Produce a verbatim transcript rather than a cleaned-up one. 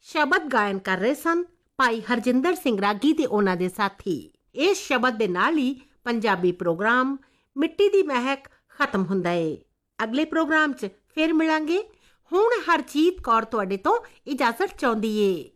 ਸ਼ਬਦ ਗਾਇਨ ਕਰ ਰਹੇ ਸਨ ਭਾਈ ਹਰਜਿੰਦਰ ਸਿੰਘ ਰਾਗੀ ਤੇ ਉਹਨਾਂ ਦੇ ਸਾਥੀ। ਇਸ ਸ਼ਬਦ ਦੇ ਨਾਲ ਹੀ ਪੰਜਾਬੀ ਪ੍ਰੋਗਰਾਮ ਮਿੱਟੀ ਦੀ ਮਹਿਕ ਖਤਮ ਹੁੰਦਾ ਏ। ਅਗਲੇ ਪ੍ਰੋਗਰਾਮ 'ਚ ਫਿਰ ਮਿਲਾਂਗੇ। ਹੁਣ ਹਰਜੀਤ ਕੌਰ ਤੁਹਾਡੇ ਤੋਂ ਇਜਾਜ਼ਤ ਚਾਹੁੰਦੀ ਏ।